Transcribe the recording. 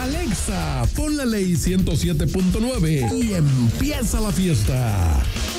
Alexa, pon la ley 107.9 y empieza la fiesta.